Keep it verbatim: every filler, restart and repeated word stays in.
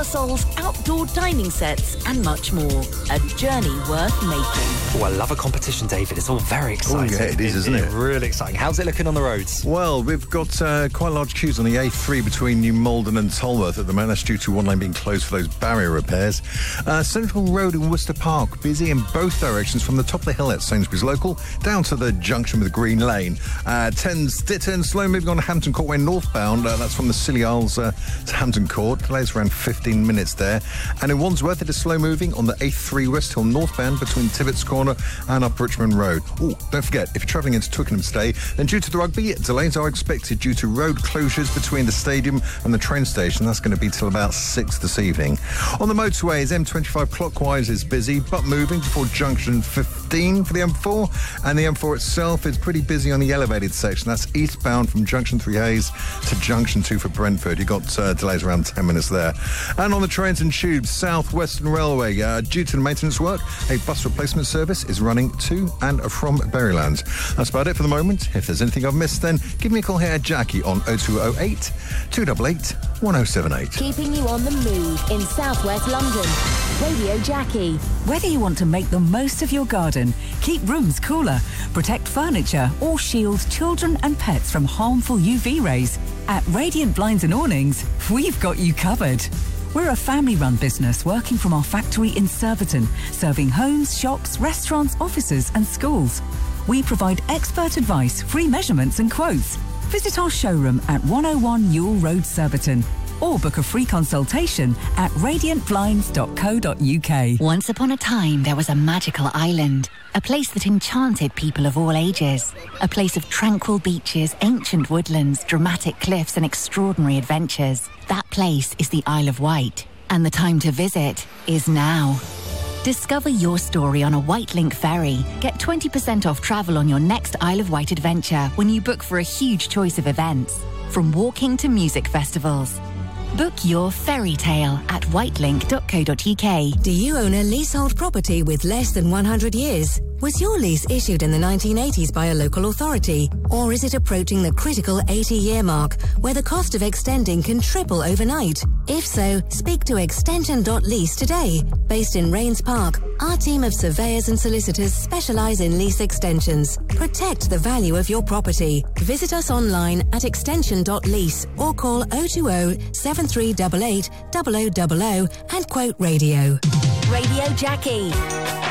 parasols, outdoor dining sets and much more. A journey worth making. Oh, I love a competition, David. It's all very exciting. Oh, yeah, it is, isn't it? Really exciting. How's it looking on the roads? Well, we've got uh, quite large queues on the A three between New Malden and Tolworth at the moment. That's due to one lane being closed for those barrier repairs. Uh, Central Road in Worcester Park, busy in both directions from the top of the hill at Sainsbury's Local down to the junction with Green Lane. Uh, Thames Ditton, slow moving on Hampton Court Way northbound. Uh, that's from the Scilly Isles uh, to Hampton Court. Delays around fifteen minutes there. And in Wandsworth, it is slow moving on the A three West Hill northbound between Tibbetts Corner and up Richmond Road. Oh, don't forget, if you're travelling into Twickenham today, then due to the rugby, delays are expected due to road closures between the stadium and the train station. That's going to be till about six this evening. On the motorways, M twenty-five clockwise is busy, but moving before junction fifteen for the M four, and the M four itself is pretty busy on the elevated section. That's eastbound from junction three Hayes to junction two for Brentford. You've got uh, delays around ten minutes there. And on the trains and tubes, South Western Railway, uh, due to the maintenance work, a bus replacement service is running to and from Berrylands. That's about it for the moment. If there's anything I've missed, then give me a call here at Jackie on oh two oh eight, two eight eight, one oh seven eight. Keeping you on the move in southwest London. Radio Jackie. Whether you want to make the most of your garden, keep rooms cooler, protect furniture, or shield children and pets from harmful U V rays, at Radiant Blinds and Awnings, we've got you covered. We're a family-run business working from our factory in Surbiton, serving homes, shops, restaurants, offices and schools. We provide expert advice, free measurements and quotes. Visit our showroom at one oh one Newell Road, Surbiton, or book a free consultation at radiant blinds dot co dot uk. Once upon a time, there was a magical island, a place that enchanted people of all ages, a place of tranquil beaches, ancient woodlands, dramatic cliffs and extraordinary adventures. That place is the Isle of Wight, and the time to visit is now. Discover your story on a Wightlink ferry. Get twenty percent off travel on your next Isle of Wight adventure when you book for a huge choice of events, from walking to music festivals. Book your fairy tale at wightlink dot co dot uk. Do you own a leasehold property with less than one hundred years? Was your lease issued in the nineteen eighties by a local authority? Or is it approaching the critical eighty-year mark, where the cost of extending can triple overnight? If so, speak to extension dot lease today. Based in Rains Park, our team of surveyors and solicitors specialise in lease extensions. Protect the value of your property. Visit us online at extension dot lease or call oh two oh, seven three eight eight, oh oh oh oh and quote radio. Radio Jackie.